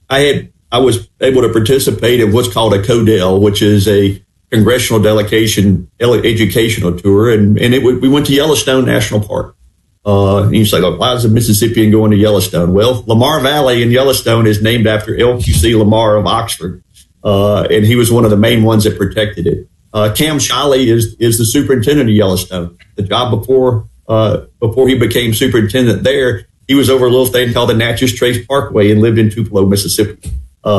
I was able to participate in what's called a CODEL, which is a congressional delegation educational tour, and we went to Yellowstone National Park. And you say, why is a Mississippian going to Yellowstone? Well, Lamar Valley in Yellowstone is named after LQC Lamar of Oxford, and he was one of the main ones that protected it. Cam Shiley is the superintendent of Yellowstone. The job before he became superintendent there, he was over a little thing called the Natchez Trace Parkway and lived in Tupelo, Mississippi.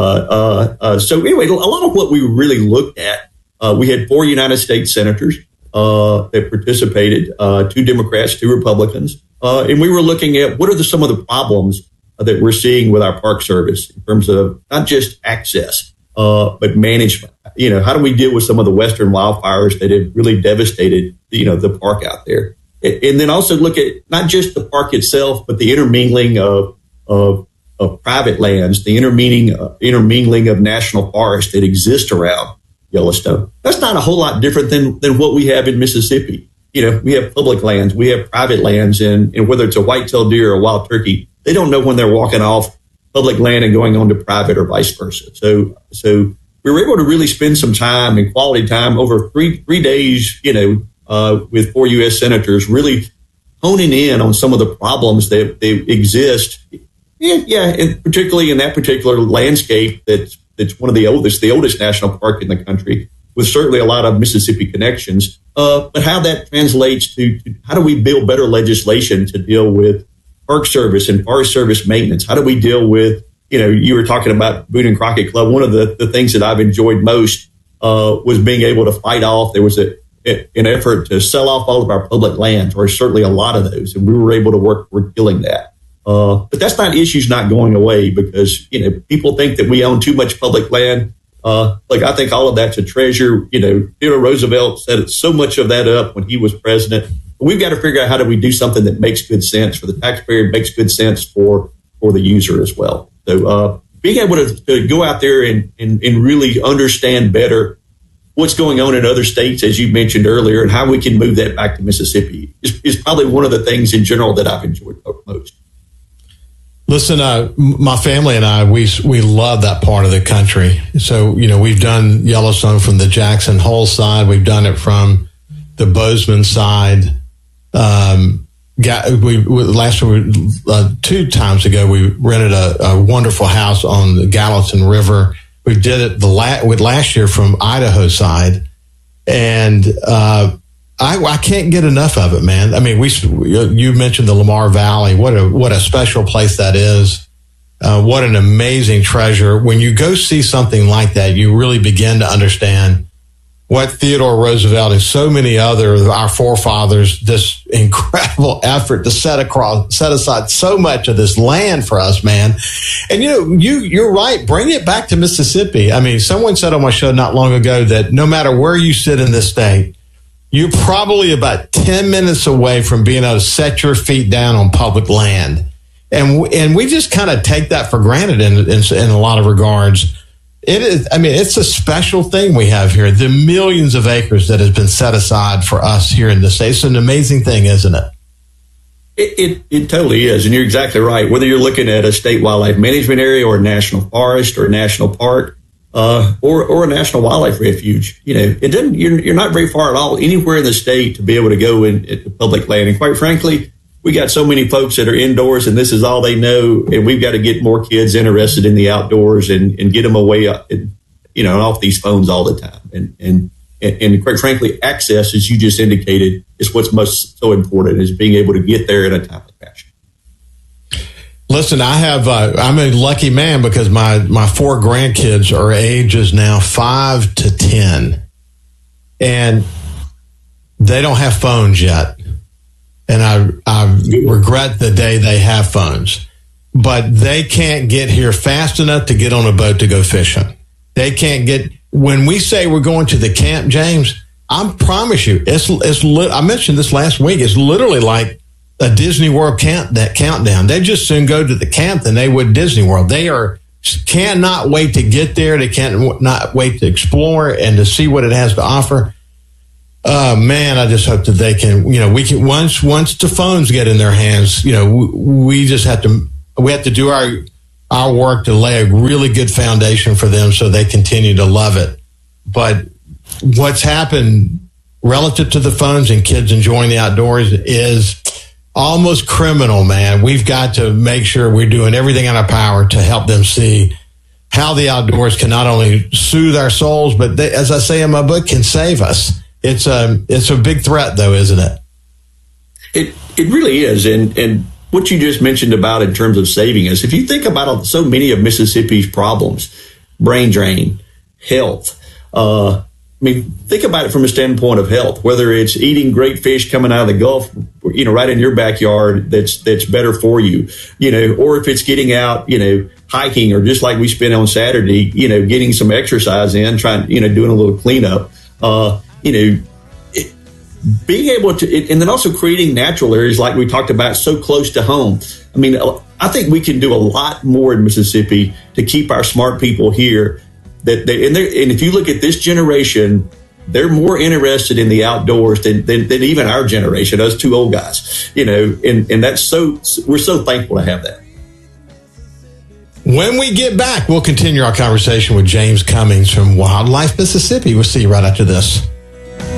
So anyway, a lot of what we really looked at, we had 4 United States senators that participated, 2 Democrats, 2 Republicans. And we were looking at what are some of the problems that we're seeing with our Park Service in terms of not just access, but management. How do we deal with some of the western wildfires that have really devastated, the park out there? And then also look at not just the park itself, but the intermingling of private lands, the intermingling of national forests that exist around Yellowstone. That's not a whole lot different than what we have in Mississippi. We have public lands, we have private lands, and whether it's a white-tailed deer or a wild turkey, they don't know when they're walking off public land and going on to private or vice versa. So we were able to really spend some time and quality time over three days, with 4 U.S. senators, really honing in on some of the problems that exist. And particularly in that particular landscape that's one of the oldest national park in the country, with certainly a lot of Mississippi connections. But how that translates to how do we build better legislation to deal with Park Service and Forest Service maintenance? How do we deal with, you were talking about Boone and Crockett Club. One of the things that I've enjoyed most was being able to fight off. There was an effort to sell off all of our public lands, or certainly a lot of those, and we were able to work toward killing that. But that's not issues not going away because, people think that we own too much public land. I think all of that's a treasure. Theodore Roosevelt set so much of that up when he was president. But we've got to figure out how do we do something that makes good sense for the taxpayer, makes good sense for the user as well. So being able to go out there and really understand better what's going on in other states, as you mentioned earlier, and how we can move that back to Mississippi is probably one of the things in general that I've enjoyed most. Listen, my family and I, we love that part of the country. So, we've done Yellowstone from the Jackson Hole side. We've done it from the Bozeman side. Last 2 times ago, we rented a wonderful house on the Gallatin River. We did it last year from Idaho side. And, I can't get enough of it, man. I mean, you mentioned the Lamar Valley. What a special place that is. What an amazing treasure. When you go see something like that, you really begin to understand what Theodore Roosevelt and so many other of our forefathers, this incredible effort to set aside so much of this land for us, man. And you're right. Bring it back to Mississippi. I mean, someone said on my show not long ago that no matter where you sit in this state, you're probably about 10 minutes away from being able to set your feet down on public land. And we just kind of take that for granted in a lot of regards. It is, it's a special thing we have here. The millions of acres that has been set aside for us here in the state. It's an amazing thing, isn't it? It totally is. And you're exactly right. Whether you're looking at a state wildlife management area or a national forest or a national park, or a national wildlife refuge, it doesn't. You're not very far at all anywhere in the state to be able to go into public land. And quite frankly, we got so many folks that are indoors, and this is all they know. And we've got to get more kids interested in the outdoors and get them away, off these phones all the time. And quite frankly, access, as you just indicated, is what's most so important, is being able to get there in a timely fashion. Listen, I'm a lucky man because my 4 grandkids are ages now 5 to 10, and they don't have phones yet. And I regret the day they have phones, but they can't get here fast enough to get on a boat to go fishing. They can't get, when we say we're going to the camp, James, I promise you, I mentioned this last week, it's literally like a Disney World countdown. They just soon go to the camp than they would Disney World. They cannot wait to get there. They can't not wait to explore and to see what it has to offer. Man, I just hope that they can, we can, once the phones get in their hands, we have to do our work to lay a really good foundation for them so they continue to love it. But what's happened relative to the phones and kids enjoying the outdoors is almost criminal, man. We've got to make sure we're doing everything in our power to help them see how the outdoors can not only soothe our souls, but they, as I say in my book, can save us. It's a big threat, though, isn't it? It really is. And what you just mentioned about in terms of saving us, if you think about so many of Mississippi's problems, brain drain, health, think about it from a standpoint of health, whether it's eating great fish coming out of the Gulf, right in your backyard, that's better for you, or if it's getting out, hiking, or just like we spent on Saturday, getting some exercise in, trying, doing a little cleanup, being able to, and then also creating natural areas like we talked about so close to home. I think we can do a lot more in Mississippi to keep our smart people here. And if you look at this generation, they're more interested in the outdoors than even our generation, us two old guys, and that's we're so thankful to have that. When we get back, we'll continue our conversation with James Cummings from Wildlife Mississippi. We'll see you right after this.